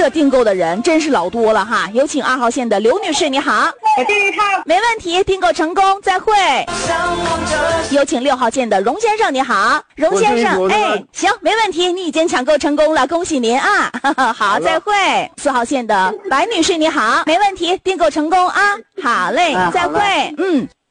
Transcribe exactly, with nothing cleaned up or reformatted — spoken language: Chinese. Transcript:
这订购的人真是老多了哈。有请二号线的刘女士，你好。 我订一套， 没问题，订购成功，再会。有请六号线的荣先生，你好。荣先生，哎，行，没问题，你已经抢购成功了，恭喜您啊。好，好再会。四号线的白女士，你好。没问题，订购成功啊。好嘞， 啊、 再会。嗯。